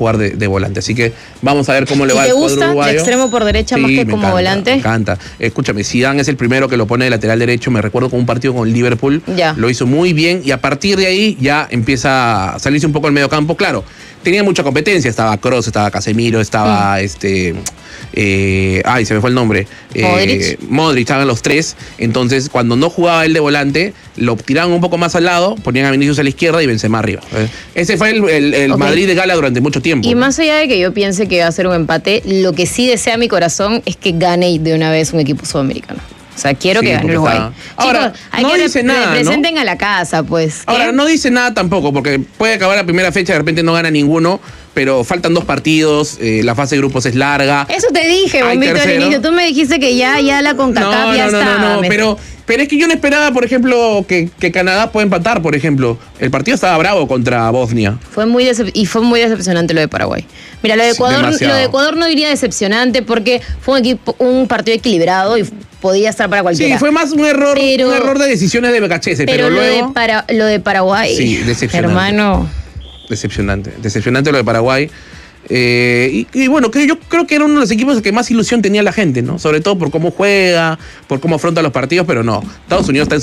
jugar de volante. Así que vamos a ver cómo le va al cuadro uruguayo. ¿De extremo por derecha más que como volante? Me encanta. Escúchame, Zidane es el primero que lo pone de lateral derecho. Me recuerdo con un partido con Liverpool. Ya. Lo hizo muy bien y a partir de ahí ya empieza a salirse un poco el mediocampo. Claro, tenía mucha competencia. Estaba Kroos, estaba Casemiro, estaba se me fue el nombre. Modric, estaban los tres. Entonces, cuando no jugaba él de volante, lo tiraban un poco más al lado, ponían a Vinicius a la izquierda y Benzema arriba. Ese fue el Madrid de Gala durante mucho tiempo. Y más allá de que yo piense que va a ser un empate, lo que sí desea mi corazón es que gane de una vez un equipo sudamericano. O sea, quiero que gane Uruguay. Ahora, chicos, hay no que dice nada, representen a la casa, pues. Ahora, no dice nada tampoco, porque puede acabar la primera fecha, de repente no gana ninguno, pero faltan 2 partidos, la fase de grupos es larga. Eso te dije, Bombito, al inicio. Tú me dijiste que ya la CONCACAF ya está. No, pero es que yo no esperaba, por ejemplo, que Canadá pueda empatar, por ejemplo. El partido estaba bravo contra Bosnia. Fue muy decepcionante lo de Paraguay. Mira, lo de Ecuador no diría decepcionante porque fue un partido equilibrado y podía estar para cualquiera. Sí, fue más un error de decisiones de Becachese, pero luego... lo de Paraguay, sí, decepcionante. hermano. Decepcionante lo de Paraguay. Y bueno, yo creo que era uno de los equipos que más ilusión tenía la gente, ¿no? Sobre todo por cómo juega, por cómo afronta los partidos, pero no. Estados Unidos está en